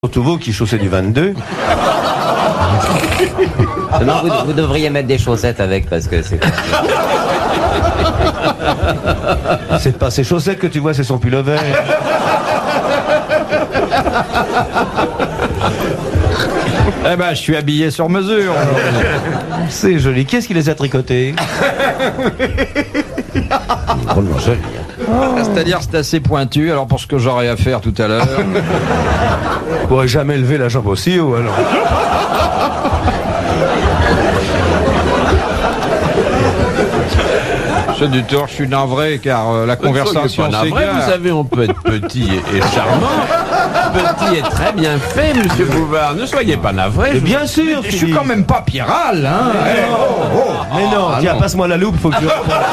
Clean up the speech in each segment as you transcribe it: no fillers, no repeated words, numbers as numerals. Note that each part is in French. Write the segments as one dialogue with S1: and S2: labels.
S1: Surtout vous qui chaussez du 22.
S2: Non, vous devriez mettre des chaussettes avec parce que c'est...
S1: C'est pas ses chaussettes que tu vois, c'est son pullover.
S3: Eh ben, je suis habillé sur mesure.
S1: C'est joli. Qui est-ce qui les a tricotés? Drôlement joli.
S3: C'est-à-dire, c'est assez pointu. Alors, pour ce que j'aurais à faire tout à l'heure...
S1: On pourrait jamais lever la jambe aussi haut, alors.
S3: Monsieur Dutour, je suis navré car la conversation s'égare.
S4: Vous savez, on peut être petit et charmant. Petit et très bien fait, monsieur Bouvard. Ne soyez pas navré.
S1: Bien sûr,
S3: Je suis quand même pas Piral, hein.
S1: Mais non, tiens,
S3: non.
S1: passe-moi la loupe, faut que tu...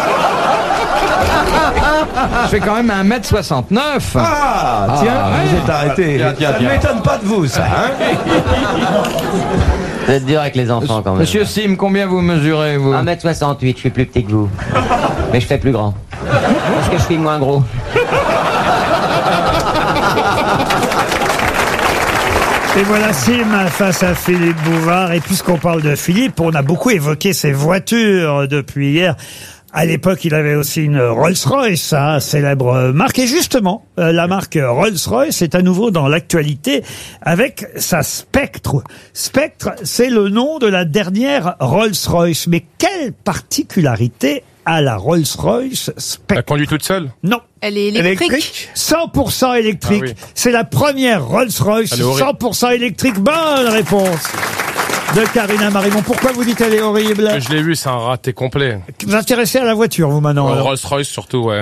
S3: Je fais quand même 1m69.
S1: Ah, tiens, vous êtes arrêté.
S3: tiens,
S1: Ça ne m'étonne pas de vous, ça, hein.
S2: Vous êtes dur avec les enfants quand même.
S3: Monsieur Sim, combien vous mesurez, vous?
S2: 1m68, je suis plus petit que vous. Mais je fais plus grand. Parce que je suis moins gros.
S5: Et voilà Sim face à Philippe Bouvard. Et puisqu'on parle de Philippe, on a beaucoup évoqué ses voitures depuis hier. À l'époque, il avait aussi une Rolls-Royce, célèbre marque. Et justement, la marque Rolls-Royce est à nouveau dans l'actualité avec sa Spectre. Spectre, c'est le nom de la dernière Rolls-Royce. Mais quelle particularité a la Rolls-Royce Spectre?
S6: Elle conduit toute seule?
S5: Non.
S7: Elle est électrique.
S5: 100% électrique.
S6: Ah oui.
S5: C'est la première Rolls-Royce
S6: Elle est horrible.
S5: 100% électrique. Bonne réponse de Karina Marimon. Pourquoi vous dites elle est horrible?
S6: Je l'ai vu, c'est un raté complet.
S5: Vous vous intéressez à la voiture, vous, maintenant alors
S6: Rolls-Royce surtout, ouais.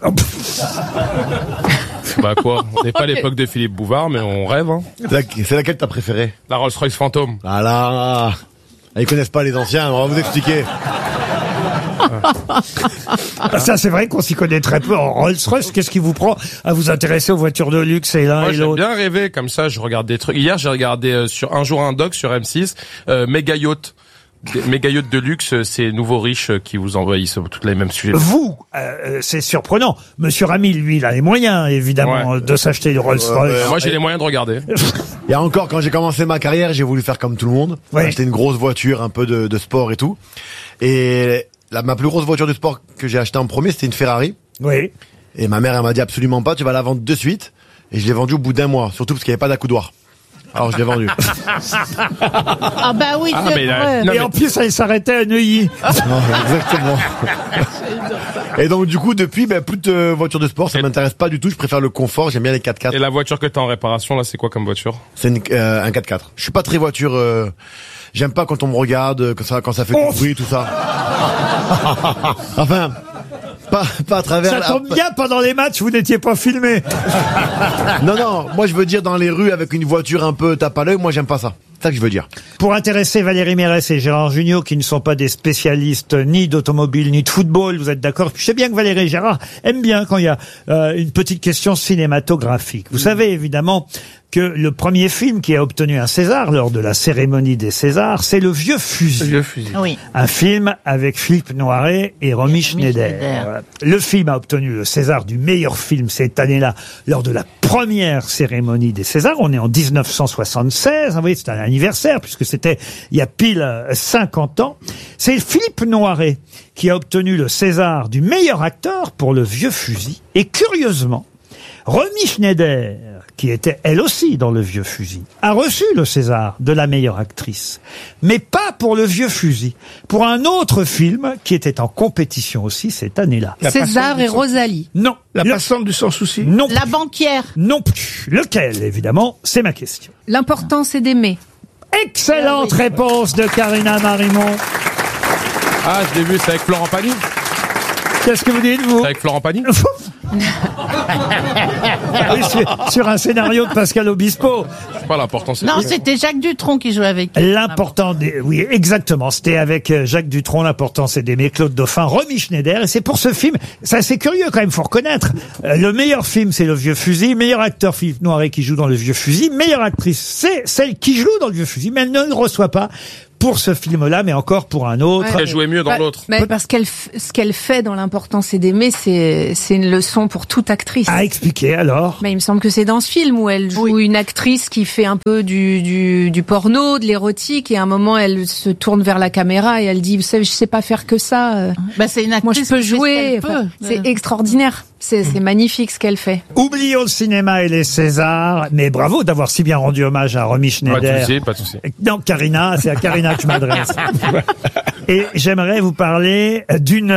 S5: Oh,
S6: Bah quoi, on n'est pas à l'époque de Philippe Bouvard, mais on rêve, hein.
S8: C'est laquelle t'as préférée?
S6: La Rolls-Royce Phantom.
S8: Ah là, ils connaissent pas les anciens, on va vous expliquer.
S5: Ça, c'est vrai qu'on s'y connaît très peu en Rolls-Royce. Qu'est-ce qui vous prend à vous intéresser aux voitures de luxe et l'un
S6: Moi,
S5: et
S6: j'aime
S5: l'autre?
S6: bien rêver comme ça, je regarde des trucs. Hier, j'ai regardé sur Un jour un doc sur M6, Méga Yacht. Méga Yacht de luxe, c'est nouveaux riches qui vous envahissent toutes les mêmes sujets.
S5: Vous, c'est surprenant. Monsieur Rami, lui, il a les moyens, évidemment,
S6: Ouais.
S5: de s'acheter une Rolls-Royce.
S6: Moi, j'ai les moyens de regarder.
S8: Il y a encore, quand j'ai commencé ma carrière, j'ai voulu faire comme tout le monde.
S5: Oui.
S8: Acheter une grosse voiture, un peu de sport et tout. Et ma plus grosse voiture de sport que j'ai achetée en premier, c'était une Ferrari.
S5: Oui.
S8: Et ma mère, elle m'a dit absolument pas, tu vas la vendre de suite. Et je l'ai vendue au bout d'un mois, surtout parce qu'il n'y avait pas d'accoudoir. Alors je l'ai vendue.
S7: Ah bah oui, c'est
S6: mais
S7: vrai.
S6: non,
S5: Et
S6: mais-
S5: en plus, elle s'arrêtait à Neuilly.
S8: Non, exactement. Et donc du coup, depuis, plus de voitures de sport, ça m'intéresse pas du tout. Je préfère le confort, j'aime bien les 4x4.
S6: Et la voiture que t'as en réparation, là, c'est quoi comme voiture?
S8: C'est un 4x4. Je suis pas très voiture. J'aime pas quand on me regarde, quand ça fait du bruit, tout ça. Enfin, pas à travers.
S5: Ça tombe bien, pendant les matchs, vous n'étiez pas filmé.
S8: Non, moi je veux dire dans les rues avec une voiture un peu tape à l'œil. Moi j'aime pas ça. C'est ça que je veux dire.
S5: Pour intéresser Valérie Mérès et Gérard Jugnot, qui ne sont pas des spécialistes ni d'automobile ni de football, vous êtes d'accord? Je sais bien que Valérie et Gérard aiment bien quand il y a une petite question cinématographique. Vous savez évidemment que le premier film qui a obtenu un César lors de la cérémonie des Césars, c'est Le Vieux Fusil.
S7: Oui.
S5: Un film avec Philippe Noiret et Romy Schneider. Voilà. Le film a obtenu le César du meilleur film cette année-là lors de la première cérémonie des Césars. On est en 1976. Vous voyez, c'est un anniversaire puisque c'était il y a pile 50 ans. C'est Philippe Noiret qui a obtenu le César du meilleur acteur pour Le Vieux Fusil. Et curieusement, Romy Schneider, qui était elle aussi dans Le Vieux Fusil, a reçu le César de la meilleure actrice. Mais pas pour Le Vieux Fusil, pour un autre film qui était en compétition aussi cette année-là.
S7: César et Rosalie.
S5: Non.
S9: La passante du sans souci.
S5: Non.
S7: La banquière.
S5: Non plus. Lequel, évidemment, c'est ma question.
S7: L'important, c'est d'aimer.
S5: Excellente réponse de Karina Marimon.
S6: Ah, je l'ai vu, c'est avec Florent Pagny.
S5: Qu'est-ce que vous dites, vous?
S6: C'est avec Florent Pagny.
S5: Oui, sur un scénario de Pascal Obispo.
S6: Je sais pas, l'important, c'est...
S7: Non, c'était Jacques Dutronc qui jouait avec.
S5: L'important, oui, exactement. C'était avec Jacques Dutronc. L'important, c'est d'aimer Claude Dauphin, Romy Schneider. Et c'est pour ce film, ça c'est curieux quand même, faut reconnaître. Le meilleur film, c'est Le Vieux Fusil. Meilleur acteur, Philippe Noiret qui joue dans Le Vieux Fusil. Meilleure actrice, c'est celle qui joue dans Le Vieux Fusil, mais elle ne le reçoit pas pour ce film-là, mais encore pour un autre.
S6: Elle jouait mieux dans l'autre.
S7: Parce ce qu'elle fait dans L'important c'est d'aimer, c'est une leçon pour toute actrice.
S5: À expliquer alors.
S7: Mais il me semble que c'est dans ce film où elle joue une actrice qui fait un peu du porno, de l'érotique, et à un moment elle se tourne vers la caméra et elle dit, vous savez, je sais pas faire que ça.
S9: C'est une actrice.
S7: Moi je peux jouer.
S9: Enfin,
S7: c'est extraordinaire. C'est magnifique ce qu'elle fait.
S5: Oublions le cinéma et les Césars, mais bravo d'avoir si bien rendu hommage à Romy Schneider.
S6: Pas de souci.
S5: Non, Karina, c'est à Karina que je m'adresse. Et j'aimerais vous parler d'une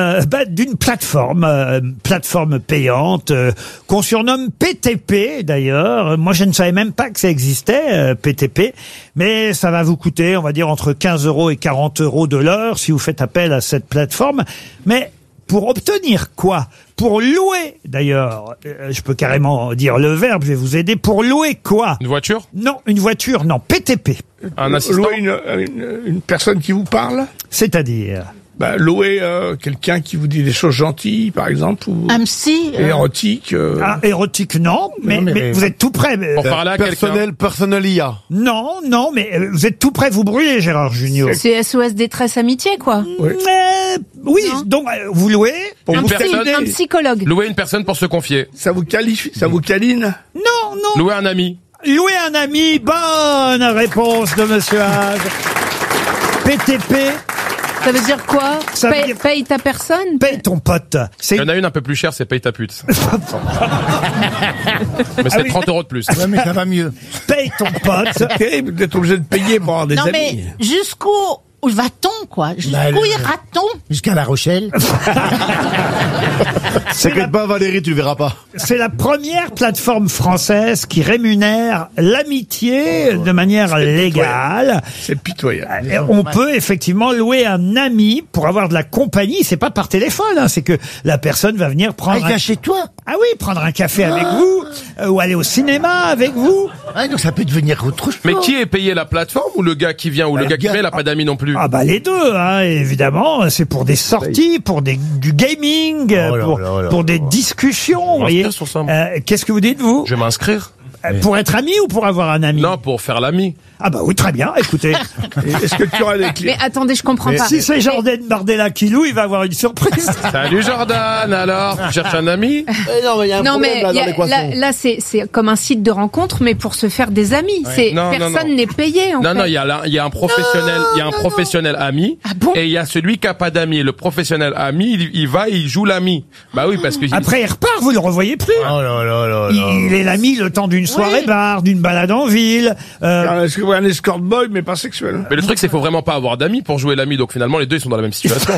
S5: plateforme payante qu'on surnomme PTP d'ailleurs. Moi, je ne savais même pas que ça existait, PTP, mais ça va vous coûter, on va dire, entre 15 € et 40 € de l'heure si vous faites appel à cette plateforme. Mais pour obtenir quoi? Pour louer, d'ailleurs, je peux carrément dire le verbe, je vais vous aider. Pour louer quoi?
S6: Une voiture?
S5: Non, une voiture, non. PTP.
S6: Un assistant?
S10: Louer une personne qui vous parle?
S5: C'est-à-dire?
S10: Louer quelqu'un qui vous dit des choses gentilles, par exemple, ou
S9: un psy,
S10: érotique.
S5: Ah, érotique, non, mais vous êtes tout prêt.
S6: Pour parler à quelqu'un.
S8: Personnel IA.
S5: Non, mais vous êtes tout prêt, vous brûlez, Gérard Junior.
S7: C'est SOS détresse amitié, quoi.
S5: Oui, donc vous louez
S7: un psychologue.
S6: Louer une personne pour se confier.
S10: Ça vous qualifie, ça vous câline?
S5: Non.
S6: Louer un ami.
S5: Louer un ami, bonne réponse de Monsieur Hague. PTP.
S7: Ça veut dire quoi?
S5: Ça veut dire-
S7: Paye ta personne?
S5: Paye ton pote.
S6: Il y en a une un peu plus chère, c'est paye ta pute. Mais c'est 30 € de plus.
S11: Ouais, mais ça va mieux.
S5: Paye ton pote.
S10: C'est terrible d'être obligé de payer pour avoir des
S9: Non
S10: amis.
S9: mais jusqu'où va-t-on, quoi? Jusqu'où ira-t-on?
S11: Jusqu'à La Rochelle.
S8: T'inquiète pas, Valérie, tu le verras pas.
S5: C'est la première plateforme française qui rémunère l'amitié de manière légale.
S10: C'est pitoyable.
S5: On peut effectivement louer un ami pour avoir de la compagnie. C'est pas par téléphone, hein, c'est que la personne va venir prendre.
S11: Il vient chez toi.
S5: Ah oui, prendre un café avec vous, ou aller au cinéma avec vous.
S11: Ah, donc ça peut devenir autre chose.
S6: Mais qui est payé, la plateforme ou le gars qui vient ou le gars qui vient, il a pas d'amis non plus?
S5: Ah bah les deux, hein, évidemment. C'est pour des sorties, pour du gaming, pour des discussions. Vous voyez.
S6: Sur ça,
S5: Qu'est-ce que vous dites, vous?
S6: Je vais m'inscrire.
S5: Pour être ami ou pour avoir un ami?
S6: Non, pour faire l'ami.
S5: Ah bah oui, très bien, écoutez.
S10: Est-ce que tu auras des clients?
S7: Mais attendez, je comprends pas.
S5: Si c'est Jordan Bardella qui loue, il va avoir une surprise.
S6: Salut Jordan, alors? Tu cherches un ami?
S8: Non, mais il y a un problème là, dans l'équation.
S7: là c'est comme un site de rencontre, mais pour se faire des amis. Personne n'est payé, en fait.
S6: Non, il y a un professionnel, professionnel ami.
S7: Ah bon?
S6: Et il y a celui qui a pas d'amis. Le professionnel ami, il va, il joue l'ami. Bah oui, parce que.
S5: Après, il repart, vous le revoyez plus.
S11: Oh là là là là.
S5: Il est l'ami le temps d'une soirée bar, d'une balade en ville.
S10: Est-ce que vous avez un escort boy, mais pas sexuel?
S6: Mais le truc, c'est qu'il faut vraiment pas avoir d'amis pour jouer l'ami. Donc finalement, les deux, ils sont dans la même situation.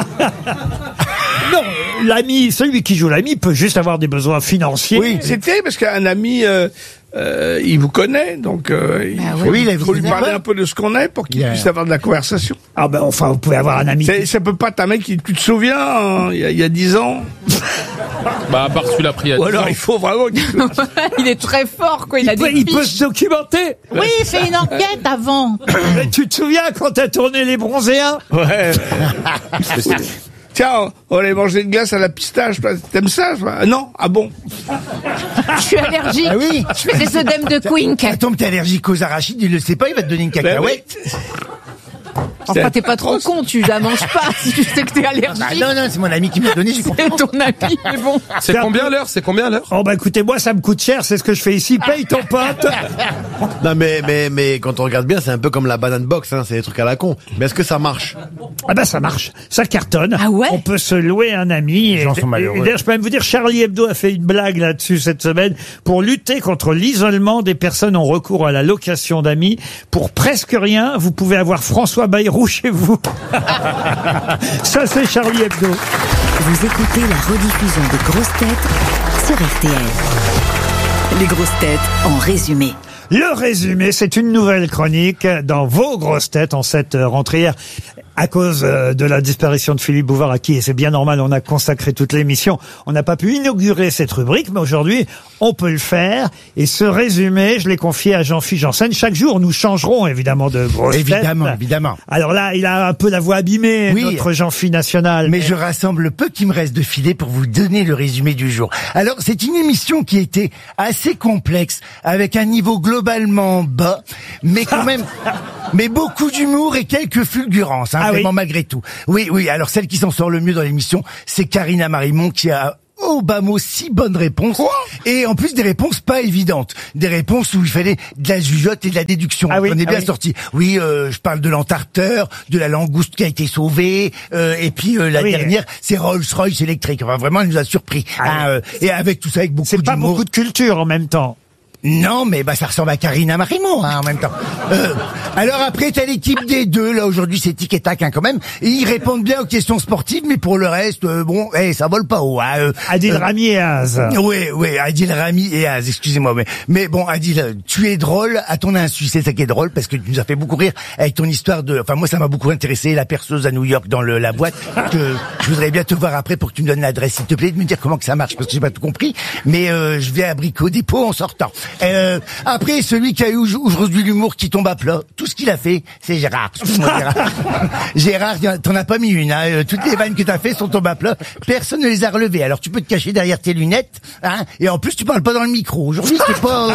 S5: Non, l'ami, celui qui joue l'ami peut juste avoir des besoins financiers.
S10: Oui, c'est terrible parce qu'un ami, il vous connaît, donc il faut lui parler un peu de ce qu'on est pour qu'il puisse avoir de la conversation.
S5: Ah ben enfin, vous pouvez avoir un ami.
S10: Ça peut pas être un mec qui, tu te souviens, hein, il y a 10 ans.
S6: Bah à part celui-là pris à 10
S10: Ou alors
S6: ans.
S10: il faut vraiment
S7: Il est très fort, quoi. Il
S5: peut se documenter.
S9: Oui, fais une enquête avant.
S5: Mais tu te souviens quand t'as tourné Les Bronzéens?
S10: Ouais. Tiens, on allait manger une glace à la pistache. T'aimes ça? Non? Ah bon?
S7: Je suis allergique.
S11: Ah oui.
S7: Je fais des œdèmes de Quink.
S11: Ça tombe, t'es allergique aux arachides, il le sait pas, il va te donner une cacahuète.
S7: Enfin, t'es pas trop con, tu la manges pas si tu sais que t'es allergique.
S11: Ah, non, c'est mon ami qui m'a donné, j'ai compris.
S7: C'est ton ami, mais bon.
S6: C'est combien l'heure?
S5: Oh bah écoutez, moi ça me coûte cher, c'est ce que je fais ici, paye ton pote.
S8: Non, mais quand on regarde bien, c'est un peu comme la banane box, hein, c'est des trucs à la con. Mais est-ce que ça marche?
S5: Ah bah ça marche, ça cartonne.
S7: Ah ouais?
S5: On peut se louer un ami.
S11: Les gens sont malheureux.
S5: Et d'ailleurs, je peux même vous dire, Charlie Hebdo a fait une blague là-dessus cette semaine. Pour lutter contre l'isolement, des personnes ont recours à la location d'amis. Pour presque rien, vous pouvez avoir François Bayrou chez vous. Ça c'est Charlie Hebdo.
S12: Vous écoutez la rediffusion des Grosses Têtes sur RTL. Les Grosses Têtes en résumé.
S5: Le résumé, c'est une nouvelle chronique dans vos grosses têtes en cette rentrée à cause de la disparition de Philippe Bouvard, à qui, et c'est bien normal, on a consacré toute l'émission. On n'a pas pu inaugurer cette rubrique, mais aujourd'hui, on peut le faire. Et ce résumé, je l'ai confié à Jean-Philippe Janssen. Chaque jour, nous changerons évidemment de grosses têtes.
S11: Évidemment.
S5: Alors là, il a un peu la voix abîmée, notre Jean-Philippe national.
S11: Mais je rassemble le peu qui me reste de filet pour vous donner le résumé du jour. Alors, c'est une émission qui était assez complexe, avec un niveau globalement bas, mais quand même... Mais beaucoup d'humour et quelques fulgurances, hein, vraiment malgré tout. Oui, alors celle qui s'en sort le mieux dans l'émission, c'est Karina Marimont qui a au bas mot 6 bonnes réponses. Et en plus des réponses pas évidentes. Des réponses où il fallait de la jugeote et de la déduction. On est bien sorti. Oui, je parle de l'entarteur, de la langouste qui a été sauvée, et puis la dernière, c'est Rolls-Royce électrique. Enfin, vraiment, elle nous a surpris. Et avec tout ça, avec beaucoup d'humour.
S5: C'est pas beaucoup de culture en même temps.
S11: Non, mais ça ressemble à Karina Marimont, en même temps. Alors après, t'as l'équipe des deux, là, aujourd'hui, c'est tic et tac, quand même. Et ils répondent bien aux questions sportives, mais pour le reste, ça vole pas haut,
S5: Adil Rami et Az.
S11: Oui, Adil Rami et Az, excusez-moi, mais bon, Adil, tu es drôle à ton insu, c'est ça qui est drôle, parce que tu nous as fait beaucoup rire avec ton histoire enfin, moi, ça m'a beaucoup intéressé, la perceuse à New York dans la boîte, que je voudrais bien te voir après pour que tu me donnes l'adresse, s'il te plaît, de me dire comment que ça marche, parce que j'ai pas tout compris, mais je vais à Brico Dépôt en sortant. Après, celui qui a eu aujourd'hui l'humour qui tombe à plat, tout ce qu'il a fait, c'est Gérard. Gérard, t'en as pas mis une, toutes les vannes que t'as fait sont tombées à plat, personne ne les a relevées, alors tu peux te cacher derrière tes lunettes, et en plus tu parles pas dans le micro, aujourd'hui c'est pas...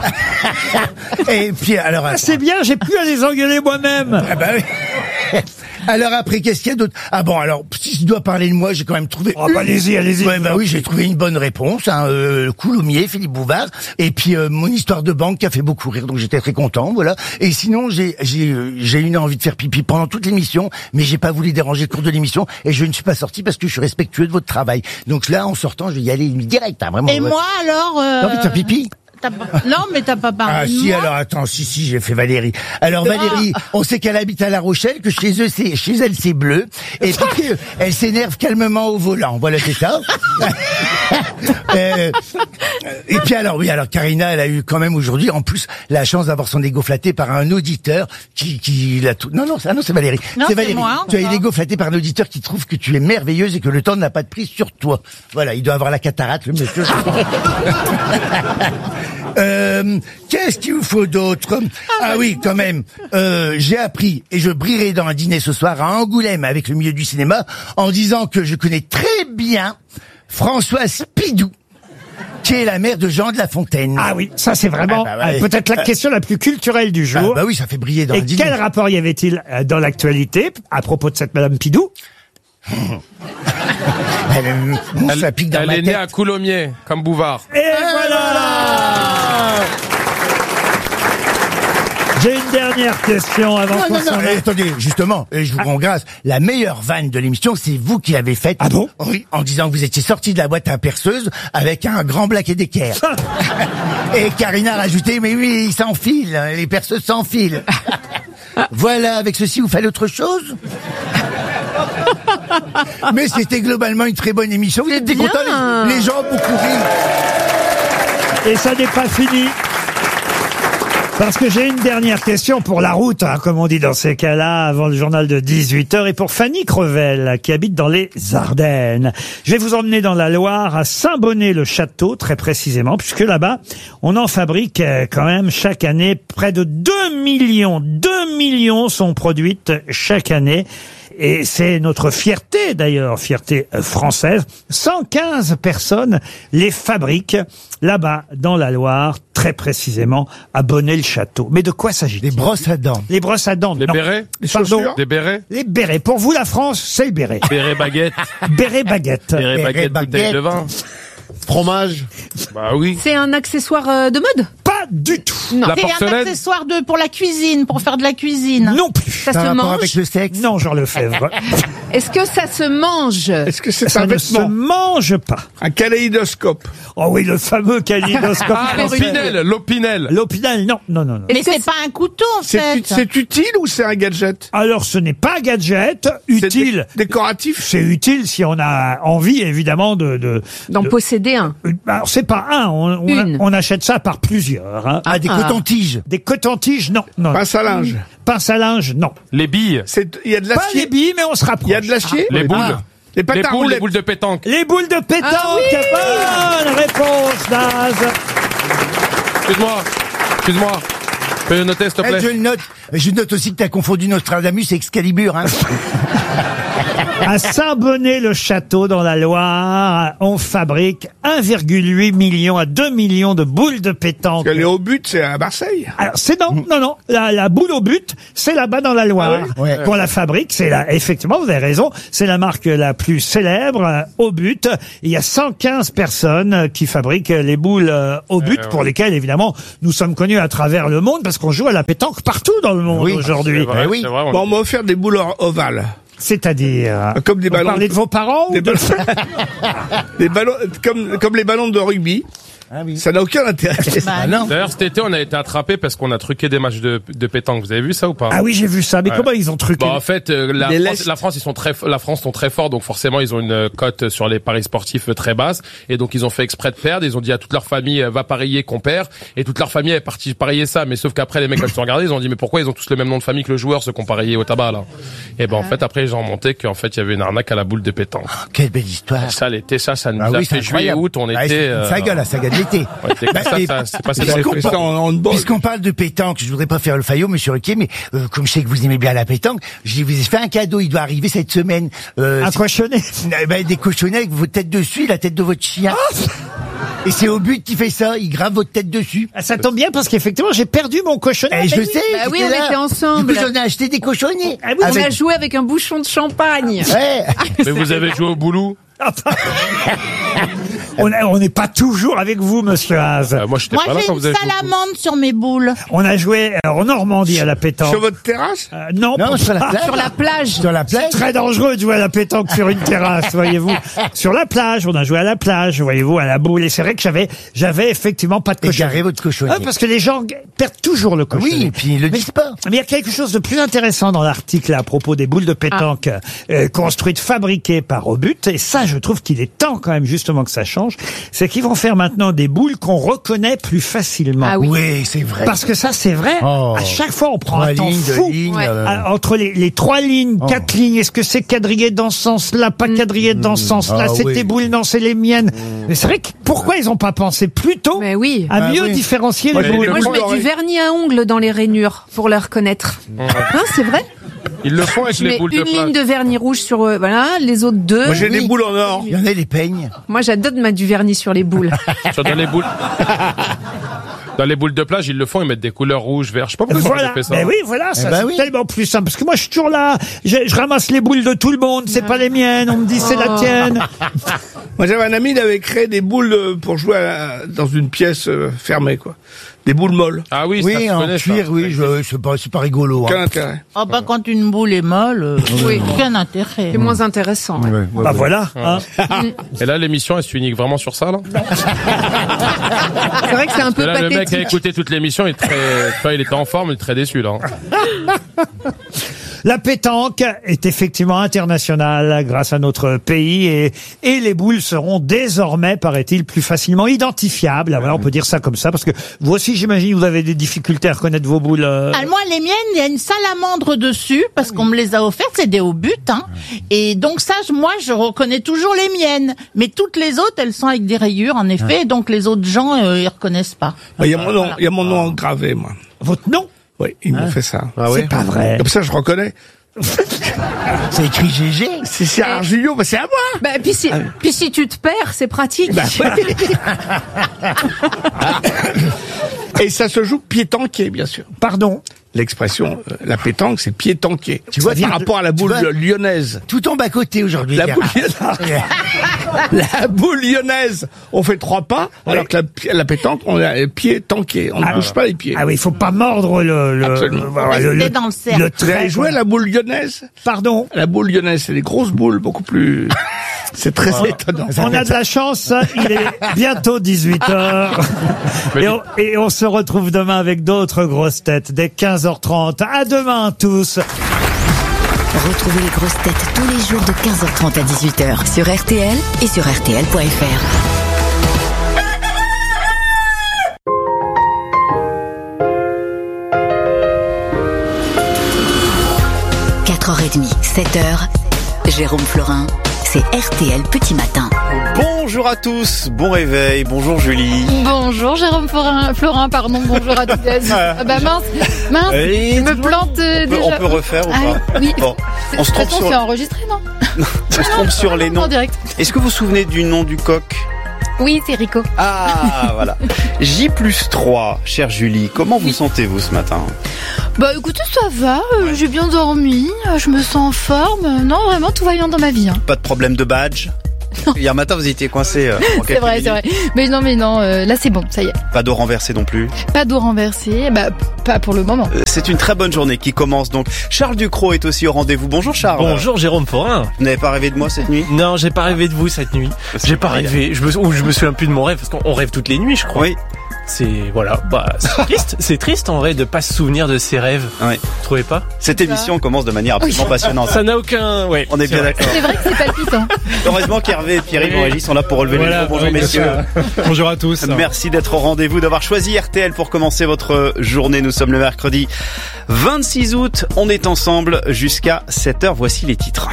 S11: Et puis alors...
S5: c'est bien, j'ai plus à les engueuler moi-même.
S11: Ah bah oui. Alors après, qu'est-ce qu'il y a d'autre? Ah bon, alors, si je dois parler de moi, j'ai quand même trouvé...
S5: allez-y.
S11: Ouais, oui, j'ai trouvé une bonne réponse, Coulommiers, Philippe Bouvard, et puis mon histoire de banque qui a fait beaucoup rire, donc j'étais très content, voilà. Et sinon, j'ai eu envie de faire pipi pendant toute l'émission, mais j'ai pas voulu déranger le cours de l'émission, et je ne suis pas sorti parce que je suis respectueux de votre travail. Donc là, en sortant, je vais y aller direct, vraiment.
S9: Et moi, alors...
S11: T'as envie de faire pipi?
S9: Non, mais t'as pas parlé de moi.
S11: Alors attends, si, j'ai fait Valérie. Alors Valérie, on sait qu'elle habite à La Rochelle, que chez elle c'est bleu, et puis qu'elle s'énerve calmement au volant. Voilà, c'est ça. Et puis alors Karina, elle a eu quand même aujourd'hui, en plus, la chance d'avoir son ego flatté par un auditeur qui l'a tout. Non, c'est Valérie.
S9: Non,
S11: c'est Valérie.
S9: Moi,
S11: tu as eu l'ego flatté par un auditeur qui trouve que tu es merveilleuse et que le temps n'a pas de prise sur toi. Voilà, il doit avoir la cataracte, le monsieur. Qu'est-ce qu'il vous faut d'autre? Ah oui, quand même. J'ai appris, et je brillerai dans un dîner ce soir à Angoulême avec le milieu du cinéma, en disant que je connais très bien Françoise Pidou, qui est la mère de Jean de La Fontaine.
S5: Ah oui, ça c'est vraiment peut-être la question la plus culturelle du jour.
S11: Oui, ça fait briller dans un dîner.
S5: Et quel rapport y avait-il dans l'actualité à propos de cette Madame Pidou?
S6: Elle est née à Coulommiers, comme Bouvard.
S5: Et voilà. J'ai une dernière question avant qu'on s'en aille.
S11: Attendez, justement, je vous rends grâce. La meilleure vanne de l'émission, c'est vous qui l'avez faite.
S5: Ah bon?
S11: Oui, en disant que vous étiez sorti de la boîte à perceuse avec un grand Black et Decker. Et Karina a rajouté, mais oui, ils s'enfilent, les perceuses s'enfilent. Voilà, avec ceci, vous faites autre chose? Mais c'était globalement une très bonne émission. Vous êtes contents? Les gens ont beaucoup ri.
S5: Et ça n'est pas fini. Parce que j'ai une dernière question pour la route, comme on dit dans ces cas-là, avant le journal de 18h, et pour Fanny Crevel, qui habite dans les Ardennes. Je vais vous emmener dans la Loire, à Saint-Bonnet-le-Château, très précisément, puisque là-bas, on en fabrique quand même chaque année près de 2 millions sont produites chaque année. Et c'est notre fierté d'ailleurs, fierté française. 115 personnes les fabriquent là-bas dans la Loire, très précisément à Bonnet-le-Château. Mais de quoi s'agit-il?
S11: Des brosses à dents.
S5: Les brosses à dents.
S6: Les bérets?
S10: Les chaussures?
S6: Des bérets?
S5: Les bérets. Pour vous, la France, c'est le béret.
S6: Béret baguette.
S5: Béret baguette.
S6: Béret baguette, bouteille de vin.
S8: Fromage.
S6: Bah oui.
S7: C'est un accessoire de mode?
S5: Pas du tout.
S7: Non.
S6: La
S9: C'est un
S6: porcelaine?
S9: accessoire pour la cuisine, pour faire de la cuisine.
S5: Non plus.
S7: Ça
S11: Ça a
S7: se
S11: un rapport
S7: mange?
S11: avec le sexe?
S5: Non, Jean Lefebvre.
S7: Est-ce que ça se mange?
S10: Est-ce que c'est
S5: Ça
S10: un
S5: ne se
S10: vêtement?
S5: mange pas.
S10: Un kaléidoscope?
S5: Oh oui, le fameux kaléidoscope.
S6: Ah, l'opinel, l'opinel.
S5: L'opinel, non.
S9: Mais c'est pas un couteau, en fait.
S10: C'est utile ou c'est un gadget?
S5: Alors, ce n'est pas un gadget utile.
S10: Décoratif?
S5: C'est utile si on a envie, évidemment,
S7: D'en posséder un.
S5: Alors, c'est pas un. On achète ça par plusieurs. Hein.
S11: Ah, des cotons-tiges.
S5: Des cotons-tiges, non.
S10: Pince à linge?
S5: Pince à linge, non.
S6: Les billes.
S10: Il y a de
S5: Pas
S10: l'acier?
S5: les billes, mais on se rapproche.
S10: Il y a de l'acier?
S6: Les boules.
S10: Les pâtes à roulettes?
S6: Les boules de pétanque.
S5: Les boules de pétanque.
S7: Ah oui.
S5: Bonne réponse, Daz.
S6: Excuse-moi. Peux le noter, s'il te plaît?
S11: Je le note. Je note aussi que t'as confondu Nostradamus et Excalibur, hein.
S5: À Saint-Bonnet-le-Château, dans la Loire, on fabrique 1,8 million à 2 millions de boules de pétanque.
S10: Parce que les hauts buts, c'est à Marseille.
S5: Alors, non. La boule au but, c'est là-bas dans la Loire qu'on la fabrique. Effectivement, vous avez raison. C'est la marque la plus célèbre, au but. Il y a 115 personnes qui fabriquent les boules au but, pour lesquelles, évidemment, nous sommes connus à travers le monde parce qu'on joue à la pétanque partout dans le monde aujourd'hui.
S6: C'est vrai, c'est vrai,
S10: Bon, on m'a offert des boules ovales.
S5: C'est-à-dire
S10: comme des ballons.
S5: Vous parlez de vos parents
S10: des ballons comme les ballons de rugby.
S11: Ah oui.
S10: Ça n'a aucun intérêt.
S6: D'ailleurs, cet été, on a été attrapé parce qu'on a truqué des matchs de pétanque. Vous avez vu ça ou pas?
S5: Ah oui, j'ai vu ça. Mais comment ils ont truqué?
S6: En fait, la France sont très forts, donc forcément, ils ont une cote sur les paris sportifs très basse. Et donc, ils ont fait exprès de perdre. Ils ont dit à toute leur famille, va parier qu'on perd. Et toute leur famille est partie parier ça. Mais sauf qu'après, les mecs, quand ils se sont regardés, ils ont dit, mais pourquoi ils ont tous le même nom de famille que le joueur, ceux qui ont parié au tabac, là? Et en fait, après, ils ont remonté qu'en fait, il y avait une arnaque à la boule de pétanque.
S11: Oh, quelle belle histoire.
S6: Ça, l'été, ça nous a fait juillet, août, on était...
S11: Ça gueule, la saga de l'été. Puisqu'on parle de pétanque, je voudrais pas faire le faillot, monsieur Ruquier, mais comme je sais que vous aimez bien la pétanque, je vous ai fait un cadeau, il doit arriver cette semaine.
S5: Un cochonnet.
S11: Des cochonnets avec votre tête dessus, la tête de votre chien. Et c'est au but qui fait ça, il grave votre tête dessus.
S5: Ah, ça tombe bien parce qu'effectivement j'ai perdu mon cochonnet.
S11: Je sais.
S7: Bah oui, on était ensemble.
S11: Du coup, j'en ai acheté des cochonnets.
S5: Ah oui,
S7: on a joué avec un bouchon de champagne.
S11: Ouais.
S6: Mais vous avez joué au boulot?
S5: On n'est pas toujours avec vous, monsieur Haas.
S9: Moi, j'ai une salamande sur mes boules.
S5: On a joué en Normandie à la pétanque.
S10: Sur votre terrasse?
S5: Non,
S11: sur la plage.
S7: Sur la plage.
S11: Sur la plage.
S5: C'est très dangereux de jouer à la pétanque sur une terrasse, voyez-vous. Sur la plage, on a joué à la plage, voyez-vous, à la boule. Et c'est vrai que j'avais effectivement pas de cochonnet.
S11: Égaré votre cochonnet.
S5: Parce que les gens perdent toujours le cochonnet.
S11: Oui, et puis ils le disent pas.
S5: Mais il y a quelque chose de plus intéressant dans l'article à propos des boules de pétanque construites, fabriquées par Obut. Et ça, je trouve qu'il est temps quand même justement que ça change. C'est qu'ils vont faire maintenant des boules qu'on reconnaît plus facilement.
S7: Ah oui.
S11: Oui, c'est vrai.
S5: Parce que ça, c'est vrai.
S11: Oh.
S5: À chaque fois, on prend
S11: Trois
S5: un temps
S11: lignes,
S5: fou.
S11: deux lignes,
S5: Entre les 3 lignes, 4 lignes. Est-ce que c'est quadrillé dans ce sens-là, pas quadrillé dans ce sens-là?
S11: Ah
S5: C'est
S11: oui.
S5: tes boules, non, c'est les miennes. Mais c'est vrai que pourquoi ils ont pas pensé plus tôt
S7: Mais oui.
S5: à mieux
S11: oui.
S5: différencier
S10: Moi,
S5: les
S10: j'ai
S5: boules?
S10: des
S7: Moi, je
S10: boules
S7: mets du vernis à ongles dans les rainures pour les reconnaître. Hein, c'est vrai?
S6: Ils le font avec
S7: Je
S6: les
S7: mets
S6: boules de
S7: une ligne
S6: plage.
S7: de vernis rouge sur voilà, les autres 2.
S10: Moi, j'ai des boules en or.
S11: Il y en a les peignes.
S7: Moi, j'adore de mettre du vernis sur les boules.
S6: Dans les boules. Dans les boules de plage, ils le font, ils mettent des couleurs rouges, vert. Je sais pas pourquoi ils ont fait ça.
S5: Mais oui, voilà, ça c'est
S11: oui.
S5: tellement plus simple. Parce que moi, je suis toujours là. Je ramasse les boules de tout le monde. C'est pas les miennes. On me dit c'est la tienne.
S10: Moi, j'avais un ami, il avait créé des boules pour jouer dans une pièce fermée, quoi. Des boules molles.
S6: Ah oui, ça,
S11: Oui,
S6: je
S11: en
S6: connais,
S11: cuir,
S6: ça.
S11: oui, c'est pas rigolo.
S10: Aucun
S11: Hein.
S10: intérêt.
S9: Oh, bah, quand une boule est molle,
S7: Oui.
S9: aucun intérêt.
S7: C'est moins intéressant. Ouais.
S5: Bah voilà. Hein.
S6: Et là, l'émission, elle s'unique vraiment sur ça, là?
S7: C'est vrai que c'est un peu
S6: Là, le mec a
S7: pathétique.
S6: écouté toute l'émission, il était en forme, il est très déçu, là.
S5: La pétanque est effectivement internationale grâce à notre pays et les boules seront désormais, paraît-il, plus facilement identifiables. Voilà, on peut dire ça comme ça parce que vous aussi, j'imagine, vous avez des difficultés à reconnaître vos boules.
S9: Ah, moi, les miennes, il y a une salamandre dessus, parce qu'on me les a offertes, c'est des hauts buts, hein. Et donc ça, moi, je reconnais toujours les miennes. Mais toutes les autres, elles sont avec des rayures, en effet, donc les autres gens, ils reconnaissent pas.
S10: Il y a mon nom, il y a mon nom gravé, moi.
S5: Votre nom?
S10: Oui, ils m'ont fait ça.
S5: C'est pas vrai.
S10: Comme ça, je reconnais.
S11: C'est écrit GG.
S10: C'est Gérard Jugnot, bah c'est à moi.
S7: Bah, puis si tu te perds, c'est pratique.
S10: Bah, Et ça se joue pied-tanqué, bien sûr.
S5: Pardon.
S10: L'expression, la pétanque, c'est pied-tanqué.
S11: Tu vois,
S10: par rapport à la boule lyonnaise.
S11: Tout tombe à côté aujourd'hui.
S10: La boule,
S11: Gérard.
S10: la boule lyonnaise, on fait 3 pas, alors que la pétanque, on a les pieds tanqués. On ne bouge pas les pieds.
S5: Ah oui, il faut pas mordre
S9: Rester dans le cercle.
S5: le
S10: Vous avez
S5: trait.
S10: joué à la boule lyonnaise?
S5: Pardon.
S10: La boule lyonnaise, c'est des grosses boules, beaucoup plus... C'est très étonnant.
S5: On a de la chance, il est bientôt 18h. Et on se retrouve demain avec d'autres grosses têtes dès 15h30. À demain tous.
S12: Retrouvez les grosses têtes tous les jours de 15h30 à 18h sur RTL et sur RTL.fr. – 4h30, 7h, Jérôme Florin, c'est RTL Petit Matin.
S13: Bonjour à tous, bon réveil, bonjour Julie.
S14: Bonjour Jérôme Florin, pardon, bonjour à toutes. Ah bah mince, je me plante déjà.
S13: On peut refaire ou pas?
S14: Oui.
S13: Bon, on se trompe sur...
S14: c'est enregistré, non?
S13: On se trompe sur les noms.
S14: En direct.
S13: Est-ce que vous vous souvenez du nom du coq?
S14: Oui, c'est Rico.
S13: Ah, voilà. J+3, chère Julie, comment vous sentez-vous ce matin?
S14: Bah écoutez, ça va, j'ai bien dormi, je me sens en forme. Non, vraiment, tout va bien dans ma vie.
S13: Pas de problème de badge? Hier matin, vous étiez coincé en
S14: C'est vrai. Mais non, là c'est bon, ça y est.
S13: Pas d'eau renversée non plus?
S14: Pas d'eau renversée, pas pour le moment.
S13: C'est une très bonne journée qui commence donc. Charles Ducrot est aussi au rendez-vous. Bonjour Charles.
S15: Bonjour Jérôme Florin.
S13: Vous n'avez pas rêvé de moi cette nuit?
S15: Non, j'ai pas rêvé de vous cette nuit. J'ai pas rêvé. Je me souviens plus de mon rêve parce qu'on rêve toutes les nuits, je crois.
S13: Oui.
S15: C'est triste. C'est triste en vrai de pas se souvenir de ses rêves.
S13: Ouais.
S15: Vous trouvez pas?
S13: Cette émission commence de manière absolument passionnante.
S15: Ça n'a aucun. Ouais.
S13: On est bien d'accord.
S14: C'est vrai que c'est palpitant.
S13: Heureusement qu'Hervé et Pierre-Yves et Régis sont là pour relever les niveaux. Bonjour messieurs.
S15: Bonjour à tous.
S13: Merci d'être au rendez-vous, d'avoir choisi RTL pour commencer votre journée. Nous sommes le mercredi 26 août. On est ensemble jusqu'à 7h. Voici les titres.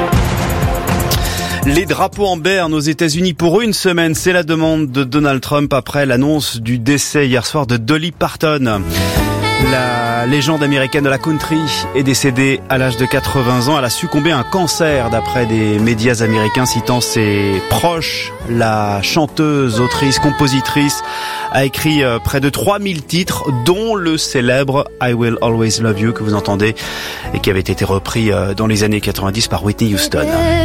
S13: Les drapeaux en berne aux États-Unis pour une semaine, c'est la demande de Donald Trump après l'annonce du décès hier soir de Dolly Parton. La légende américaine de la country est décédée à l'âge de 80 ans. Elle a succombé à un cancer d'après des médias américains citant ses proches. La chanteuse, autrice, compositrice a écrit près de 3000 titres, dont le célèbre I Will Always Love You que vous entendez et qui avait été repris dans les années 90 par Whitney Houston.